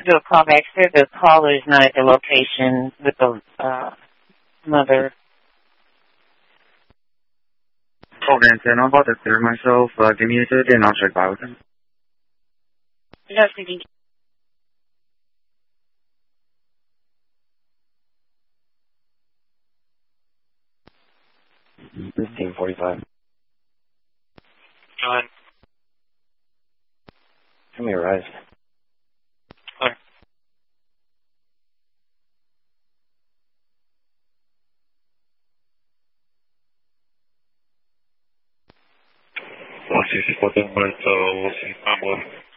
do a call back. Sir, the caller is not at the location with the mother. Oh, Vincent, I'm about to clear myself. Give me a second and I'll check by with him. No, speaking. 15:45. Go ahead. Give me a rise. Clear. We'll see.